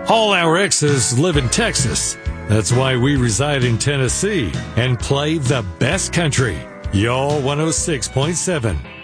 All our exes live in Texas. That's why we reside in Tennessee and play the best country. Y'all 106.7.